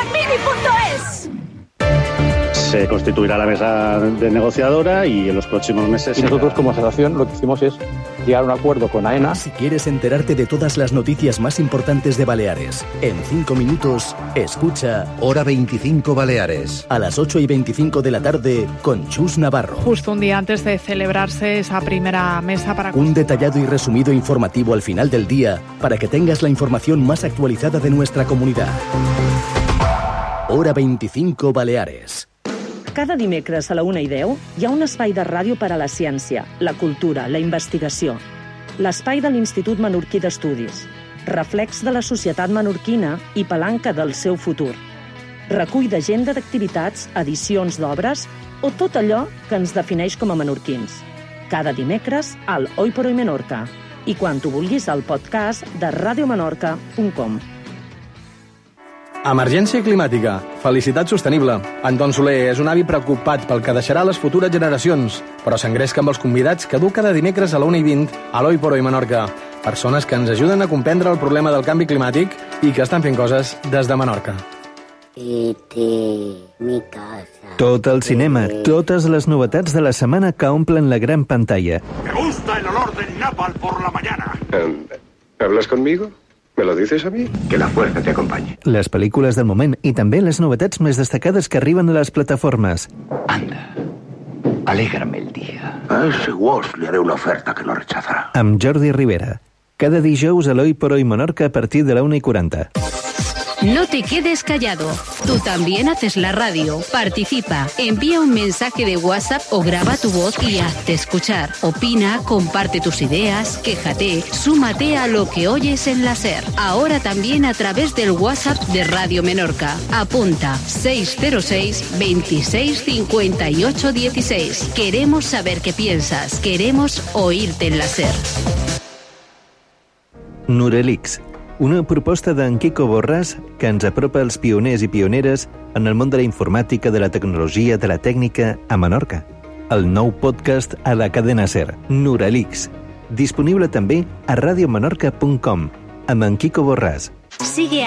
mini.es. Se constituirá la mesa de negociadora y en los próximos meses... Y nosotros como asociación lo que hicimos es llegar a un acuerdo con AENA. Si quieres enterarte de todas las noticias más importantes de Baleares, en 5 minutos, escucha Hora 25 Baleares. A las 8:25 de la tarde con Chus Navarro. Justo un día antes de celebrarse esa primera mesa para... Un detallado y resumido informativo al final del día para que tengas la información más actualizada de nuestra comunidad. Hora 25 Baleares. Cada dimecres a la 1:10 hi ha un espai de ràdio per a la ciència, la cultura, la investigació. L'espai de l'Institut Menorquí d'Estudis. Reflex de la societat menorquina i palanca del seu futur. Recull d'agenda d'activitats, edicions d'obres o tot allò que ens defineix com a menorquins. Cada dimecres al Hoy por Hoy Menorca. I quan tu vulguis al podcast de radiomenorca.com. Emergència climàtica. Felicitat sostenible. Anton Soler és un avi preocupat pel que deixarà a les futures generacions, però s'engresca amb els convidats que du cada dimecres a la 1:20 a l'Hoy por Hoy Menorca. Persones que ens ajuden a comprendre el problema del canvi climàtic i que estan fent coses des de Menorca. Mi casa. Tot el cinema, totes les novetats de la setmana que omplen la gran pantalla. Me gusta el olor del napal por la mañana. ¿Hablas conmigo? ¿Me lo dices a mí? Que la fuerza te acompañe. Les pel·lícules del moment i també les novetats més destacades que arriben a les plataformes. Anda, alégrame el día. A ese Woz le haré una oferta que no rechazará. Amb Jordi Rivera. Cada dijous a l'Hoy por Hoy Menorca a partir de la 1:40. No te quedes callado. Tú también haces la radio. Participa. Envía un mensaje de WhatsApp o graba tu voz y hazte escuchar. Opina, comparte tus ideas, quéjate, súmate a lo que oyes en la SER. Ahora también a través del WhatsApp de Radio Menorca. Apunta 606 26 58 16. Queremos saber qué piensas. Queremos oírte en la SER. Nurelix. Una proposta d'en Quico Borràs que ens apropa els pioners i pioneres en el món de la informàtica, de la tecnologia, de la tècnica a Menorca. El nou podcast a la cadena SER, Nurelix. Disponible també a radiomenorca.com amb en Quico Borràs. Sigue